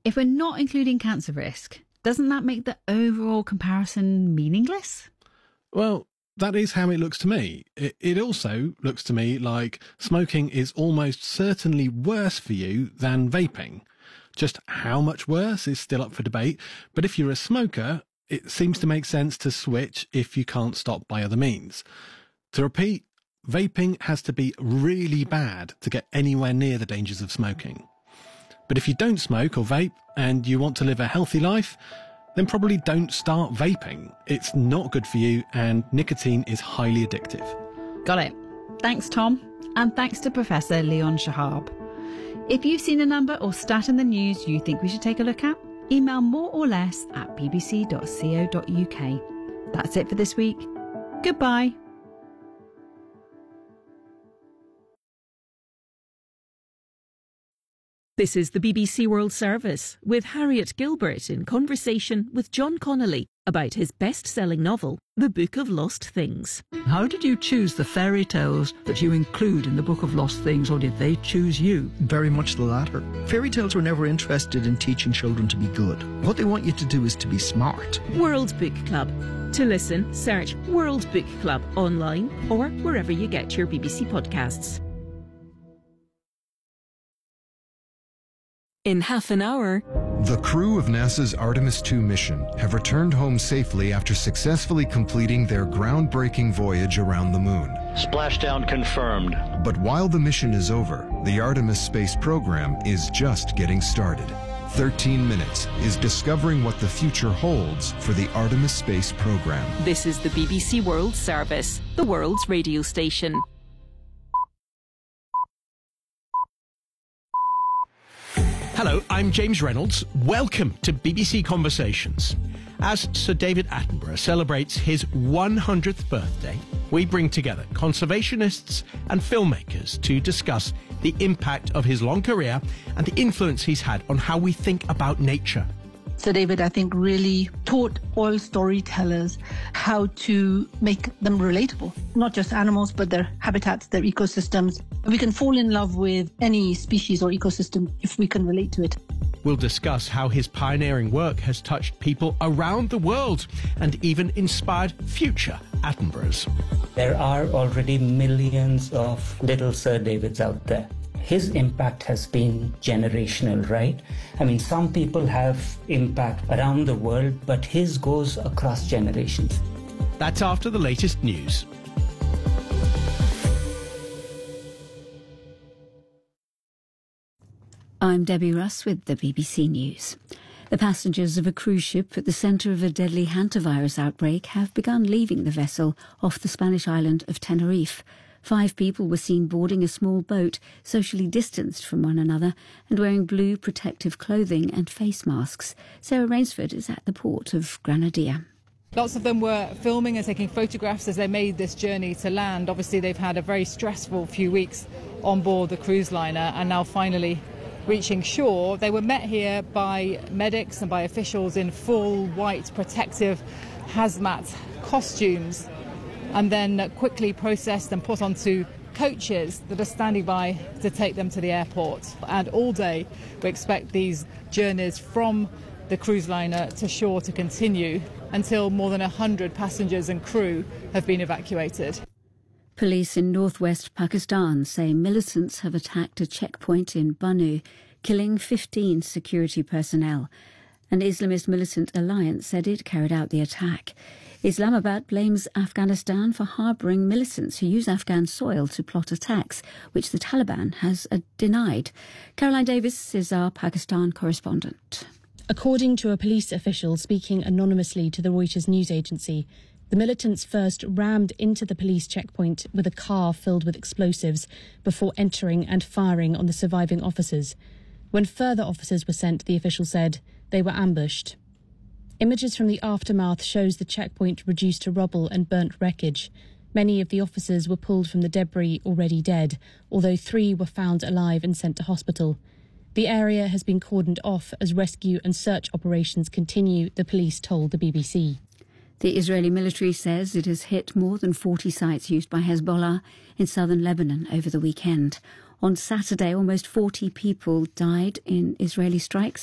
If we're not including cancer risk, doesn't that make the overall comparison meaningless? Well, that is how it looks to me. It also looks to me like smoking is almost certainly worse for you than vaping. Just how much worse is still up for debate, but if you're a smoker, it seems to make sense to switch if you can't stop by other means. To repeat, vaping has to be really bad to get anywhere near the dangers of smoking. But if you don't smoke or vape and you want to live a healthy life, then probably don't start vaping. It's not good for you and nicotine is highly addictive. Got it. Thanks, Tom. And thanks to Professor Leon Shahab. If you've seen a number or stat in the news you think we should take a look at, email moreorless@bbc.co.uk. That's it for this week. Goodbye. This is the BBC World Service with Harriet Gilbert in conversation with John Connolly about his best-selling novel, The Book of Lost Things. How did you choose the fairy tales that you include in the Book of Lost Things, or did they choose you? Very much the latter. Fairy tales were never interested in teaching children to be good. What they want you to do is to be smart. World Book Club. To listen, search World Book Club online or wherever you get your BBC podcasts. In half an hour... The crew of NASA's Artemis II mission have returned home safely after successfully completing their groundbreaking voyage around the moon. Splashdown confirmed. But while the mission is over, the Artemis space program is just getting started. 13 Minutes is discovering what the future holds for the Artemis space program. This is the BBC World Service, the world's radio station. Hello, I'm James Reynolds. Welcome to BBC Conversations. As Sir David Attenborough celebrates his 100th birthday, we bring together conservationists and filmmakers to discuss the impact of his long career and the influence he's had on how we think about nature. Sir David, I think, really taught all storytellers how to make them relatable. Not just animals, but their habitats, their ecosystems. We can fall in love with any species or ecosystem if we can relate to it. We'll discuss how his pioneering work has touched people around the world and even inspired future Attenboroughs. There are already millions of little Sir Davids out there. His impact has been generational, right? I mean, some people have impact around the world, but his goes across generations. That's after the latest news. I'm Debbie Russ with the BBC News. The passengers of a cruise ship at the centre of a deadly hantavirus outbreak have begun leaving the vessel off the Spanish island of Tenerife. 5 people were seen boarding a small boat, socially distanced from one another and wearing blue protective clothing and face masks. Sarah Rainsford is at the port of Granadilla. Lots of them were filming and taking photographs as they made this journey to land. Obviously, they've had a very stressful few weeks on board the cruise liner and now finally reaching shore. They were met here by medics and by officials in full white protective hazmat costumes, and then quickly processed and put onto coaches that are standing by to take them to the airport. And all day we expect these journeys from the cruise liner to shore to continue until more than 100 passengers and crew have been evacuated. Police in northwest Pakistan say militants have attacked a checkpoint in Bannu, killing 15 security personnel. An Islamist militant alliance said it carried out the attack. Islamabad blames Afghanistan for harbouring militants who use Afghan soil to plot attacks, which the Taliban has denied. Caroline Davis is our Pakistan correspondent. According to a police official speaking anonymously to the Reuters news agency, the militants first rammed into the police checkpoint with a car filled with explosives before entering and firing on the surviving officers. When further officers were sent, the official said, they were ambushed. Images from the aftermath shows the checkpoint reduced to rubble and burnt wreckage. Many of the officers were pulled from the debris already dead, although 3 were found alive and sent to hospital. The area has been cordoned off as rescue and search operations continue, the police told the BBC. The Israeli military says it has hit more than 40 sites used by Hezbollah in southern Lebanon over the weekend. On Saturday, almost 40 people died in Israeli strikes